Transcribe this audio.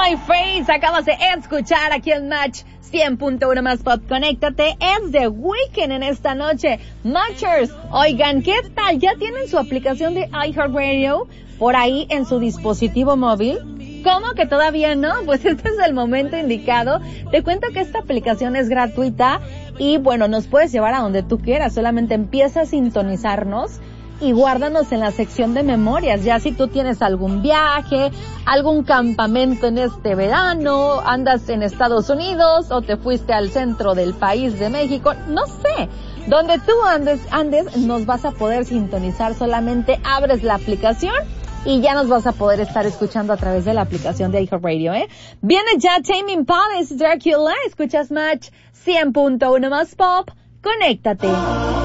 My Face. Acabas de escuchar aquí en Match 100.1 más Pop. Conéctate. Es The Weeknd en esta noche. Matchers, oigan, ¿qué tal? ¿Ya tienen su aplicación de iHeartRadio por ahí en su dispositivo móvil? ¿Cómo que todavía no? Pues este es el momento indicado. Te cuento que esta aplicación es gratuita y bueno, nos puedes llevar a donde tú quieras. Solamente empieza a sintonizarnos y guárdanos en la sección de memorias. Ya si tú tienes algún viaje, algún campamento en este verano, andas en Estados Unidos o te fuiste al centro del país de México, no sé. Donde tú andes, nos vas a poder sintonizar. Solamente abres la aplicación y ya nos vas a poder estar escuchando a través de la aplicación de iHeartRadio, ¿eh? Viene ya Tame Impala, es Dracula. Escuchas Match 100.1 más Pop. Conéctate.